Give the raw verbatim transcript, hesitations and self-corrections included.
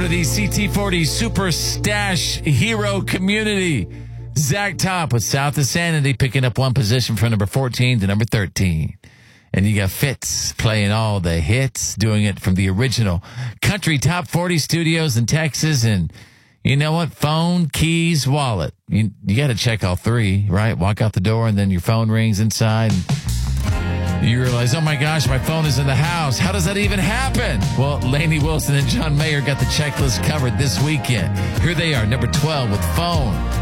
part of the C T forty Super Stash Hero community. Zach Top with South of Sanity picking up one position from number fourteen to number thirteen. And you got Fitz playing all the hits, doing it from the original Country Top forty studios in Texas. And you know what? Phone, keys, wallet. You, you got to check all three, right? Walk out the door and then your phone rings inside. And you realize, oh my gosh, my phone is in the house. How does that even happen? Well, Lainey Wilson and John Mayer got the checklist covered this weekend. Here they are, number twelve with Phone.